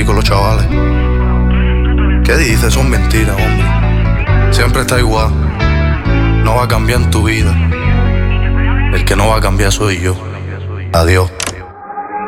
con los chavales. ¿Qué dices? Son mentiras, hombre. Siempre está igual. No va a cambiar en tu vida. El que no va a cambiar soy yo. Adiós.